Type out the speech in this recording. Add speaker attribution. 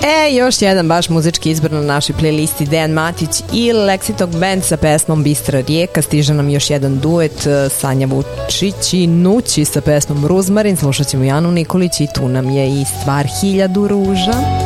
Speaker 1: Još jedan baš muzički izbor na našoj playlisti, Dejan Matić i Lexitog Band sa pesmom Bistra rijeka. Stiže nam još jedan duet, Sanja Vučić i Nući sa pesmom Ruzmarin. Slušat ćemo Janu Nikolić i tu nam je i stvar 1000 ruža.